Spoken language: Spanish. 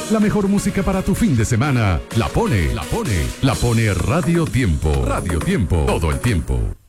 La mejor música para tu fin de semana. La pone Radio Tiempo. Radio Tiempo. Todo el tiempo.